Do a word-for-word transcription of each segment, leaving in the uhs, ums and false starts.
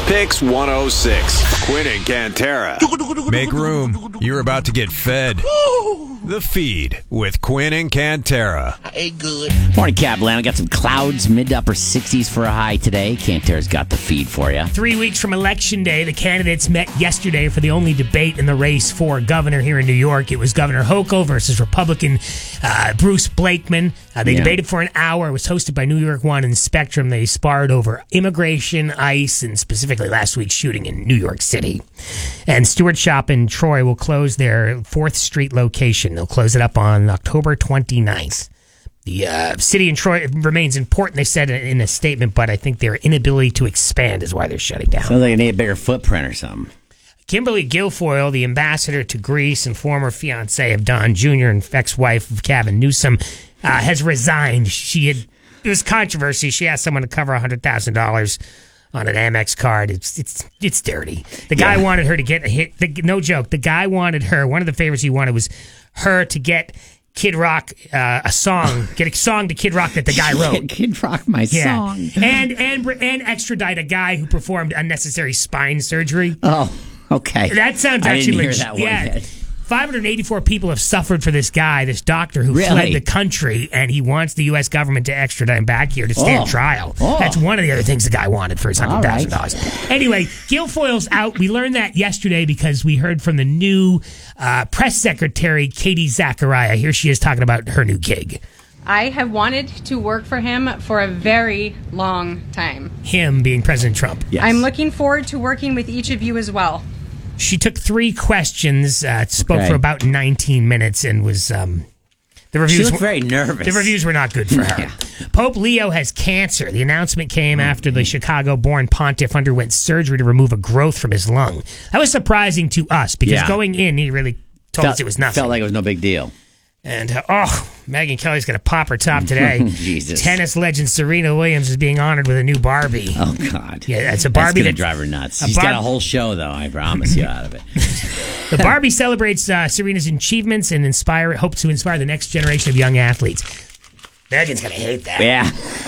Picks one oh six. Quinn and Cantera. Make room. You're about to get fed. The Feed with Quinn and Cantera. Hey, good. Morning, Capland. I got some clouds, mid to upper sixties for a high today. Cantera's got the feed for you. Three weeks from Election Day, the candidates met yesterday for the only debate in the race for governor here in New York. It was Governor Hochul versus Republican uh, Bruce Blakeman. Uh, they Yeah. debated for an hour. It was hosted by New York One and Spectrum. They sparred over immigration, ICE, and specifically last week's shooting in New York City. And Stewart Shop in Troy will close their fourth Street location. They'll close it up on October twenty-ninth. The uh, city in Troy remains important, they said in a statement, but I think their inability to expand is why they're shutting down. Sounds like they need a bigger footprint or something. Kimberly Guilfoyle, the ambassador to Greece and former fiancé of Don Junior and ex-wife of Gavin Newsom, uh, has resigned. She had it was controversy. She asked someone to cover one hundred thousand dollars on an Amex card. It's it's it's dirty. The guy Yeah. wanted her to get a hit. The, no joke. The guy wanted her. One of the favors he wanted was her to get Kid Rock uh, a song, get a song to Kid Rock that the guy wrote. Kid Rock, my Yeah. song. And and and extradite a guy who performed unnecessary spine surgery. Oh, okay. That sounds I actually didn't hear legit. that one Yeah. yet. five hundred eighty-four people have suffered for this guy, this doctor who Really? fled the country, and he wants the U S government to extradite him back here to stand Oh. trial. Oh. That's one of the other things the guy wanted for his one hundred thousand dollars. All Anyway, Guilfoyle's out. We learned that yesterday because we heard from the new uh, press secretary, Katie Zachariah. Here she is talking about her new gig. I have wanted to work for him for a very long time. Him being President Trump. Yes. I'm looking forward to working with each of you as well. She took three questions, uh, spoke Okay. for about nineteen minutes, and was um, the reviews. She looked were- very nervous. The reviews were not good for her. Yeah. Pope Leo has cancer. The announcement came after the Chicago-born pontiff underwent surgery to remove a growth from his lung. That was surprising to us because Yeah. going in, he really told Felt, us it was nothing. Felt like it was no big deal. And, uh, oh, Megyn Kelly's going to pop her top today. Jesus. Tennis legend Serena Williams is being honored with a new Barbie. Oh, God. Yeah, it's a That's Barbie going to that- drive her nuts. a She's Bar- got a whole show, though. I promise you out of it. The Barbie celebrates uh, Serena's achievements and inspire hopes to inspire the next generation of young athletes. Megan's going to hate that. Yeah.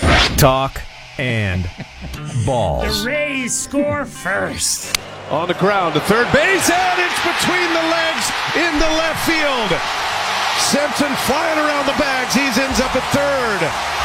Talk and balls. The Rays score first. On the ground to third base, and it's between the legs in the left field. Simpson flying around the bags. He ends up at third.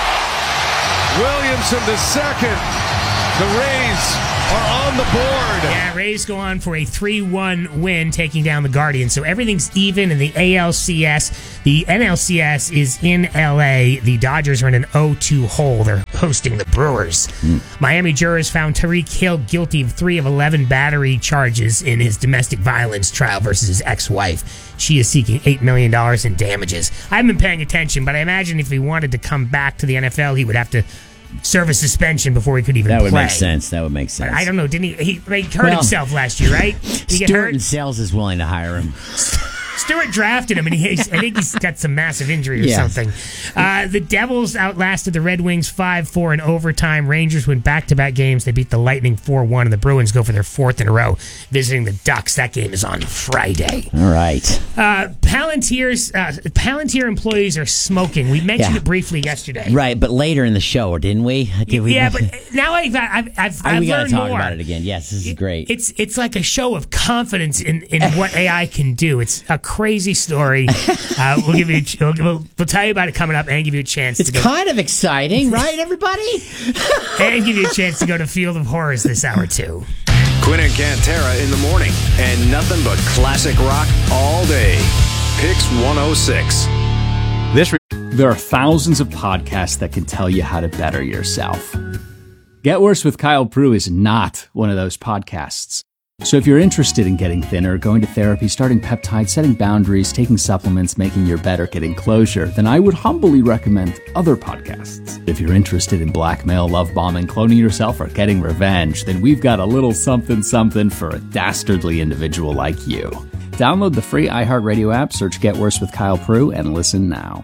Williamson to second. The Rays are on the board. Yeah, Rays go on for a three one win, taking down the Guardians. So everything's even in the A L C S. The N L C S is in L A. The Dodgers are in an oh two hole. They're hosting the Brewers. Miami jurors found Tariq Hill guilty of three of eleven battery charges in his domestic violence trial versus his ex-wife. She is seeking eight million dollars in damages. I haven't been paying attention, but I imagine if he wanted to come back to the N F L, he would have to serve a suspension before he could even That would play. make sense. That would make sense. I don't know. Didn't he? He, he hurt Well, himself last year, right? Did he get Stewart hurt? and Sales is willing to hire him. Stewart drafted him, and he's, I think he's got some massive injury or Yeah. something. Uh, the Devils outlasted the Red Wings five four in overtime. Rangers win back-to-back games. They beat the Lightning four one, and the Bruins go for their fourth in a row, visiting the Ducks. That game is on Friday. All right. Uh, Palantir's, uh, Palantir employees are smoking. We mentioned Yeah. it briefly yesterday. Right, but later in the show, didn't we? Did we Yeah, but now I've, I've, I've, I, I've we got to learned talk more. about it again. Yes, this is great. It's it's like a show of confidence in, in what A I can do. It's a crazy story. Uh, we'll give you we'll, we'll, we'll tell you about it coming up and give you a chance It's to go kind of exciting, right, everybody? and give you a chance to go to Field of Horrors this hour too. Quinn and Cantera in the morning. And nothing but classic rock all day. Picks one oh six. This re- there are thousands of podcasts that can tell you how to better yourself. Get Worse with Kyle Prue is not one of those podcasts. So if you're interested in getting thinner, going to therapy, starting peptides, setting boundaries, taking supplements, making your bed, or getting closure, then I would humbly recommend other podcasts. If you're interested in blackmail, love bombing, cloning yourself, or getting revenge, then we've got a little something something for a dastardly individual like you. Download the free iHeartRadio app, search Get Worse with Kyle Prue, and listen now.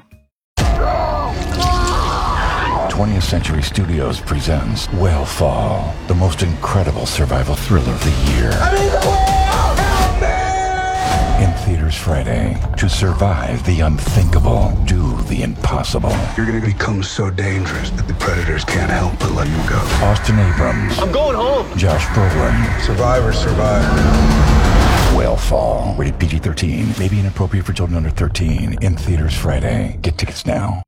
twentieth Century Studios presents Whale Fall, the most incredible survival thriller of the year. In theaters theaters Friday. To survive the unthinkable, do the impossible. You're going to become so dangerous that the predators can't help but let you go. Austin Abrams. I'm going home. Josh Brolin. Survivor, survivor. Whale Fall. Rated P G thirteen. May be inappropriate for children under thirteen. In theaters Friday. Get tickets now.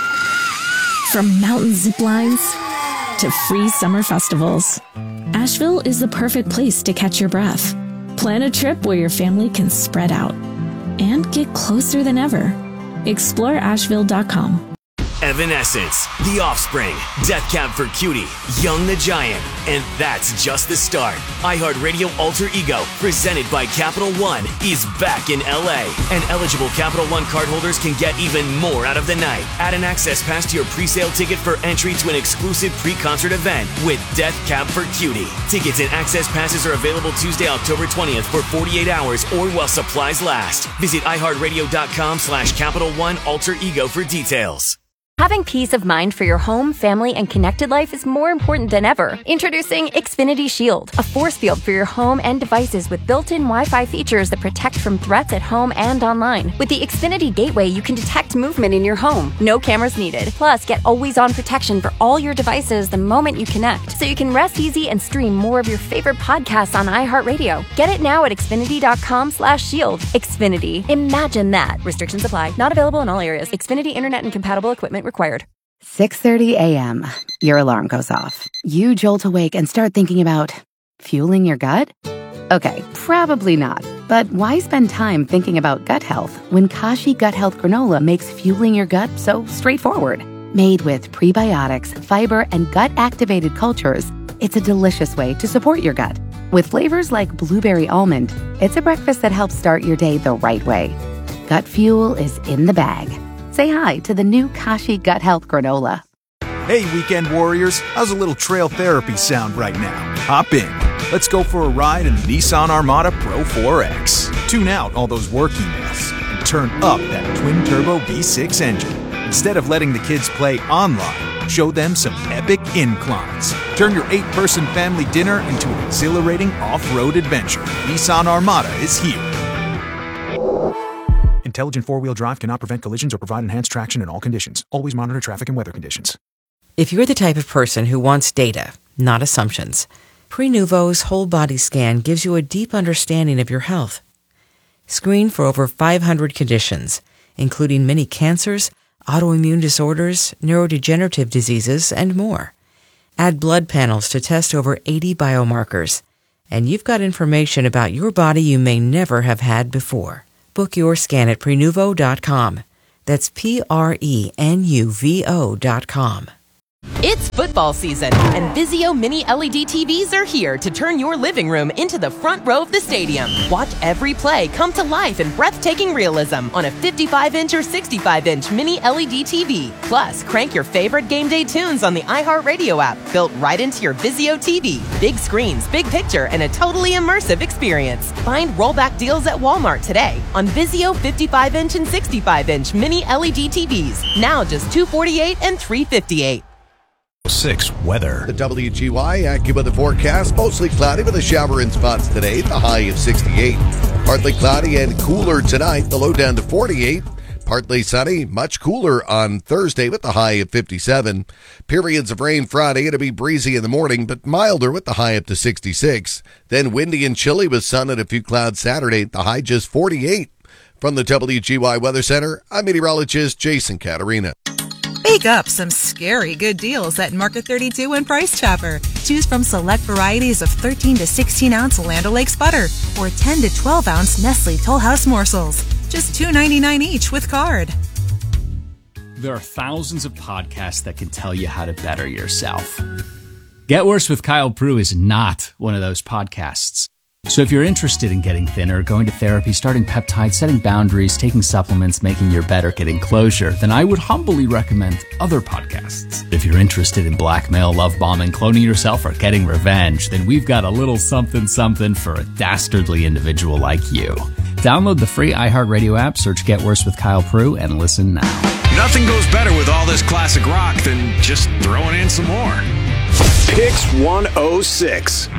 From mountain zip lines to free summer festivals, Asheville is the perfect place to catch your breath. Plan a trip where your family can spread out and get closer than ever. Explore Asheville dot com. Evanescence, The Offspring, Death Cab for Cutie, Young the Giant, and that's just the start. iHeartRadio Alter Ego, presented by Capital One, is back in L A, and eligible Capital One cardholders can get even more out of the night. Add an access pass to your pre-sale ticket for entry to an exclusive pre-concert event with Death Cab for Cutie. Tickets and access passes are available Tuesday, October twentieth for forty-eight hours or while supplies last. Visit iHeartRadio.com slash Capital One Alter Ego for details. Having peace of mind for your home, family, and connected life is more important than ever. Introducing Xfinity Shield, a force field for your home and devices with built-in Wi-Fi features that protect from threats at home and online. With the Xfinity Gateway, you can detect movement in your home. No cameras needed. Plus, get always-on protection for all your devices the moment you connect, so you can rest easy and stream more of your favorite podcasts on iHeartRadio. Get it now at Xfinity.com slash shield. Xfinity. Imagine that. Restrictions apply. Not available in all areas. Xfinity Internet and compatible equipment required. six thirty a.m. Your alarm goes off. You jolt awake and start thinking about fueling your gut? Okay, probably not. But why spend time thinking about gut health when Kashi Gut Health Granola makes fueling your gut so straightforward? Made with prebiotics, fiber, and gut-activated cultures, it's a delicious way to support your gut. With flavors like blueberry almond, it's a breakfast that helps start your day the right way. Gut fuel is in the bag. Say hi to the new Kashi Gut Health Granola. Hey, weekend warriors. How's a little trail therapy sound right now? Hop in. Let's go for a ride in the Nissan Armada Pro four X. Tune out all those work emails and turn up that twin-turbo V six engine. Instead of letting the kids play online, show them some epic inclines. Turn your eight-person family dinner into an exhilarating off-road adventure. Nissan Armada is here. Intelligent four-wheel drive cannot prevent collisions or provide enhanced traction in all conditions. Always monitor traffic and weather conditions. If you're the type of person who wants data, not assumptions, Prenuvo's whole body scan gives you a deep understanding of your health. Screen for over five hundred conditions, including many cancers, autoimmune disorders, neurodegenerative diseases, and more. Add blood panels to test over eighty biomarkers, and you've got information about your body you may never have had before. Book your scan at Prenuvo dot com. That's P R E N U V O dot com. It's football season, and Vizio Mini L E D T Vs are here to turn your living room into the front row of the stadium. Watch every play come to life in breathtaking realism on a fifty-five inch or sixty-five inch Mini L E D T V. Plus, crank your favorite game day tunes on the iHeartRadio app, built right into your Vizio T V. Big screens, big picture, and a totally immersive experience. Find rollback deals at Walmart today on Vizio fifty-five inch and sixty-five inch Mini L E D T Vs. Now just two hundred forty-eight dollars and three hundred fifty-eight dollars. Six weather. The W G Y AccuWeather forecast, mostly cloudy with a shower in spots today, the high of sixty-eight. Partly cloudy and cooler tonight, the low down to forty-eight. Partly sunny, much cooler on Thursday with the high of fifty-seven. Periods of rain Friday, it'll be breezy in the morning, but milder with the high up to sixty-six. Then windy and chilly with sun and a few clouds Saturday, the high just forty-eight. From the W G Y Weather Center, I'm meteorologist Jason Caterina. Pick up some scary good deals at Market thirty-two and Price Chopper. Choose from select varieties of thirteen to sixteen ounce Land O'Lakes butter or ten to twelve ounce Nestle Toll House morsels. Just two ninety-nine each with card. There are thousands of podcasts that can tell you how to better yourself. Get Worse with Kyle Prue is not one of those podcasts. So if you're interested in getting thinner, going to therapy, starting peptides, setting boundaries, taking supplements, making your bed, or getting closure, then I would humbly recommend other podcasts. If you're interested in blackmail, love bombing, cloning yourself, or getting revenge, then we've got a little something something for a dastardly individual like you. Download the free iHeartRadio app, search Get Worse with Kyle Prue, and listen now. Nothing goes better with all this classic rock than just throwing in some more. Picks one oh six.